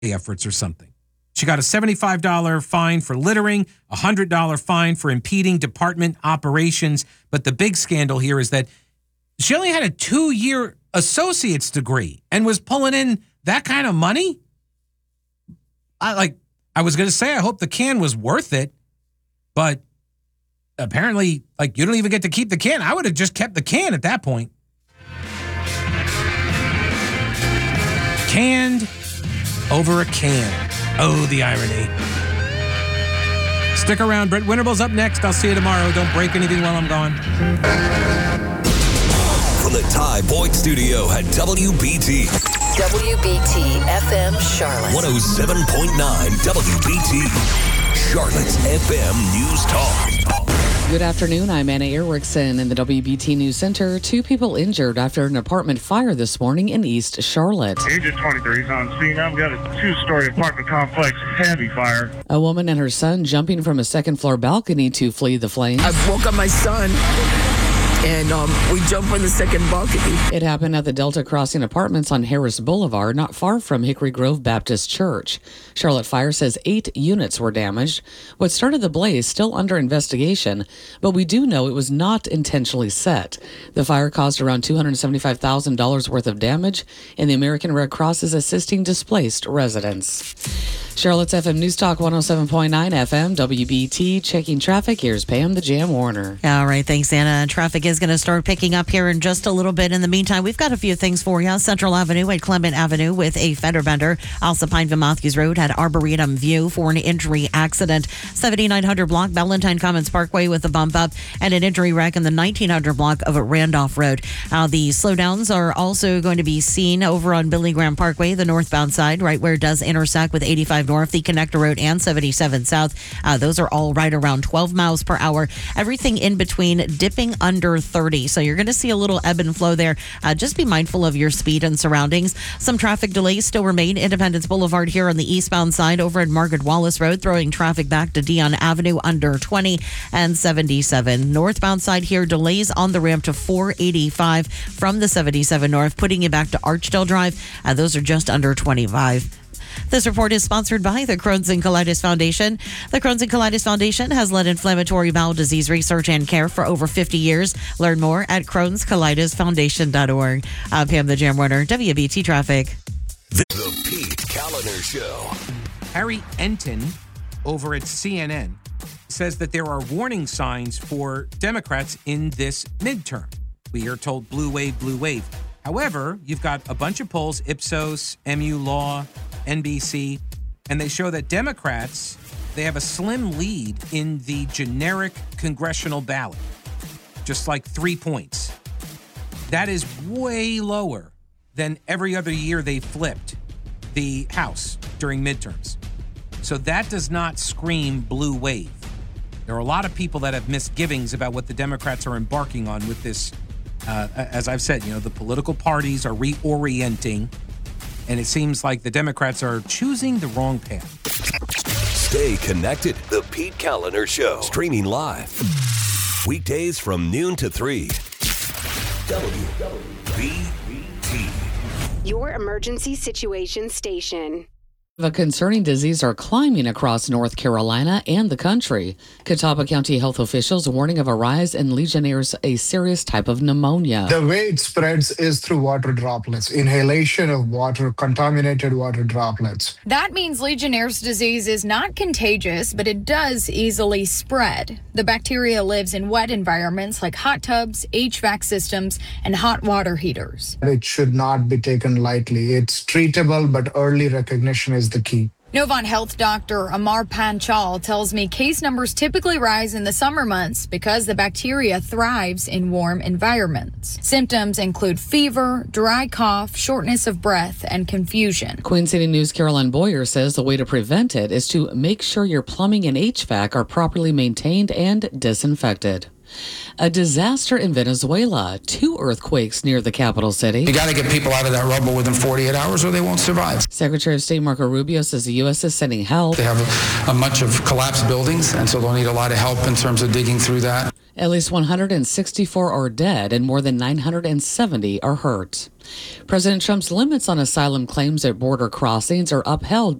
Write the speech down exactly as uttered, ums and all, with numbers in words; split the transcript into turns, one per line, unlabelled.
efforts or something. She got a seventy-five dollars fine for littering, a one hundred dollars fine for impeding department operations. But the big scandal here is that she only had a two-year associate's degree and was pulling in that kind of money. I like. I was going to say, I hope the can was worth it, but apparently, like, you don't even get to keep the can. I would have just kept the can at that point. Canned over a can. Oh, the irony. Stick around. Brett Winterble's up next. I'll see you tomorrow. Don't break anything while I'm gone.
From the Ty Boyd Studio at W B T.
W B T F M Charlotte.
one oh seven point nine W B T. Charlotte's F M News Talk.
Good afternoon. I'm Anna Erickson in the W B T News Center. Two people injured after an apartment fire this morning in East Charlotte.
Agent twenty-three is on scene. I've got a two-story apartment complex, heavy fire.
A woman and her son jumping from a second-floor balcony to flee the flames.
I woke up my son, and um, we jumped from the second balcony.
It happened at the Delta Crossing Apartments on Harris Boulevard, not far from Hickory Grove Baptist Church. Charlotte Fire says eight units were damaged. What started the blaze still under investigation, but we do know it was not intentionally set. The fire caused around two hundred seventy-five thousand dollars worth of damage, and the American Red Cross is assisting displaced residents. Charlotte's F M News Talk one oh seven point nine F M, W B T. Checking traffic. Here's Pam the Jam Warner.
All right, thanks, Anna. Traffic is going to start picking up here in just a little bit. In the meantime, we've got a few things for you. Central Avenue at Clement Avenue with a fender bender. Also, Pineville Matthews Road had Arboretum View for an injury accident. seventy-nine hundred block, Valentine Commons Parkway with a bump up and an injury wreck in the nineteen hundred block of Randolph Road. Uh, the slowdowns are also going to be seen over on Billy Graham Parkway, the northbound side, right where it does intersect with eighty-five North, the Connector Road, and seventy-seven South. Uh, those are all right around twelve miles per hour. Everything in between dipping under thirty. So you're going to see a little ebb and flow there. Uh, just be mindful of your speed and surroundings. Some traffic delays still remain. Independence Boulevard here on the eastbound side over at Margaret Wallace Road, throwing traffic back to Dion Avenue under twenty and seventy-seven. Northbound side here, delays on the ramp to four eighty-five from the seventy-seven North, putting you back to Archdale Drive. Uh, those are just under twenty-five. This report is sponsored by the Crohn's and Colitis Foundation. The Crohn's and Colitis Foundation has led inflammatory bowel disease research and care for over fifty years. Learn more at crohns colitis foundation dot org. I'm Pam the Jam Warner, W B T Traffic.
The Pete Kaliner Show.
Harry Enton over at C N N says that there are warning signs for Democrats in this midterm. We are told blue wave, blue wave. However, you've got a bunch of polls, Ipsos, M U Law, N B C, and they show that Democrats, they have a slim lead in the generic congressional ballot, just like three points. That is way lower than every other year they flipped the House during midterms. So that does not scream blue wave. There are a lot of people that have misgivings about what the Democrats are embarking on with this. Uh, as I've said, you know, the political parties are reorienting, and it seems like the Democrats are choosing the wrong path.
Stay connected. The Pete Kaliner Show. Streaming live. Weekdays from noon to three. W B T.
Your emergency situation station.
The concerning disease are climbing across North Carolina and the country. Catawba County health officials warning of a rise in Legionnaires, a serious type of pneumonia.
The way it spreads is through water droplets, inhalation of water, contaminated water droplets.
That means Legionnaire's disease is not contagious, but it does easily spread. The bacteria lives in wet environments like hot tubs, H V A C systems, and hot water heaters.
It should not be taken lightly. It's treatable, but early recognition is the key.
Novant Health Doctor Amar Panchal tells me case numbers typically rise in the summer months because the bacteria thrives in warm environments. Symptoms include fever, dry cough, shortness of breath, and confusion.
Queen City News' Caroline Boyer says the way to prevent it is to make sure your plumbing and H V A C are properly maintained and disinfected. A disaster in Venezuela. Two earthquakes near the capital city.
You got to get people out of that rubble within forty-eight hours or they won't survive.
Secretary of State Marco Rubio says the U S is sending help.
They have a, a bunch of collapsed buildings, and so they'll need a lot of help in terms of digging through that.
At least one hundred sixty-four are dead and more than nine hundred seventy are hurt. President Trump's limits on asylum claims at border crossings are upheld